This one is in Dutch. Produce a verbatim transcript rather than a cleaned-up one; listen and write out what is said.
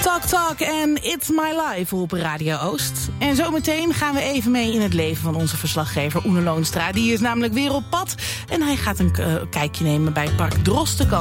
Talk Talk en It's My Life op Radio Oost. En zometeen gaan we even mee in het leven van onze verslaggever Oene Loonstra. Die is namelijk weer op pad en hij gaat een uh, kijkje nemen bij Park Drostekamp.